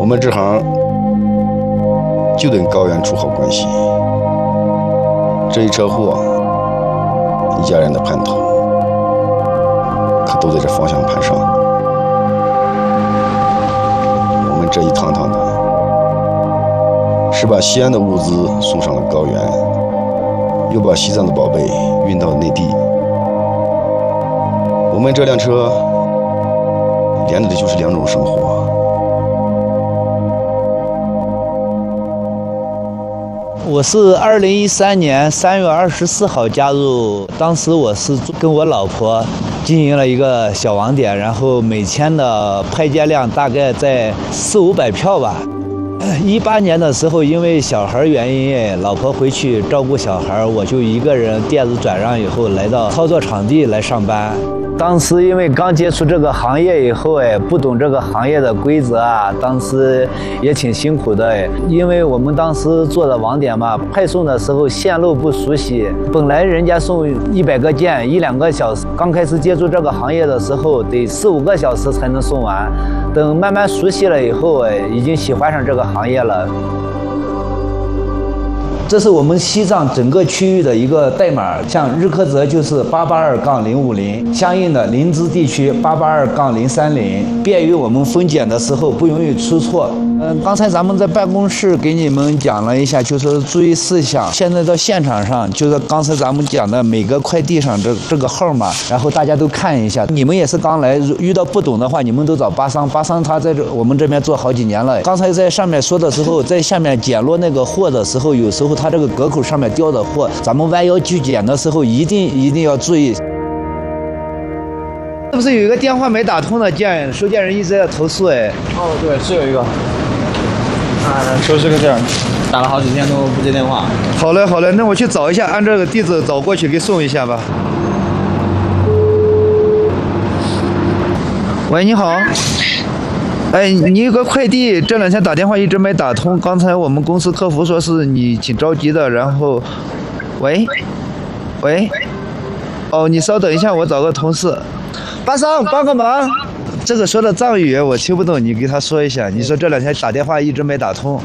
们这行就跟高原处好关系。这一车祸，一家人的盼头可都在这方向盘上。我们这一趟趟的，是把西安的物资送上了高原，又把西藏的宝贝运到内地。我们这辆车连着的就是两种生活。 我是2013年3月24号加入，当时我是跟我老婆经营了一个小网点，然后每天的派件量大概在400-500票吧。18年的时候，因为小孩原因，老婆回去照顾小孩，我就一个人电子转让以后来到操作场地来上班。当时因为刚接触这个行业以后，不懂这个行业的规则啊，当时也挺辛苦的。因为我们当时做的网点嘛，派送的时候线路不熟悉，本来人家送100个件1-2个小时，刚开始接触这个行业的时候得4-5个小时才能送完，等慢慢熟悉了以后，已经喜欢上这个行业了。这是我们西藏整个区域的一个代码，像日喀则就是882-050，相应的林芝地区882-030，便于我们分拣的时候不容易出错。刚才咱们在办公室给你们讲了一下，就是注意事项。现在到现场上，就是刚才咱们讲的每个快递上这个号码，然后大家都看一下。你们也是刚来，遇到不懂的话，你们都找巴桑，巴桑他在我们这边做好几年了。刚才在上面说的时候，在下面捡落那个货的时候，有时候他这个隔口上面掉的货，咱们弯腰去捡的时候，一定要注意。是不是有一个电话没打通的件，收件人一直在投诉？ 哦，对，是有一个。就是个这样，打了好几天都不接电话。 好嘞，好嘞，那我去找一下，按这个地址找过去给送一下吧。喂，你好。哎，你有个快递这2天打电话一直没打通，刚才我们公司客服说是你挺着急的，然后，喂，哦，你稍等一下，我找个同事。巴桑，帮个忙。这个说的藏语我听不懂，你给他说一下。你说这2天打电话一直没打通。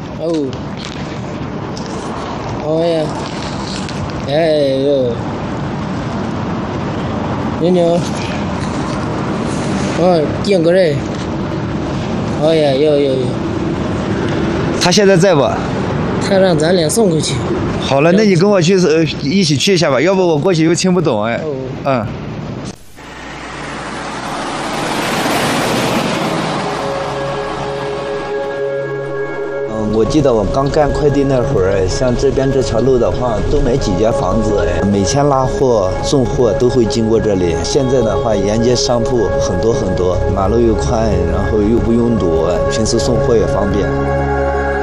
哦呀，哎呦，牛，见个人。哦呀，有。 他现在在不？ 他让咱俩送过去。 好了，那你跟我去一起去一下吧，要不我过去又听不懂哎。我记得我刚干快递那会儿，像这边这条路的话，都没几间房子哎，每天拉货送货都会经过这里。现在的话，沿街商铺很多，马路又宽，然后又不拥堵，平时送货也方便。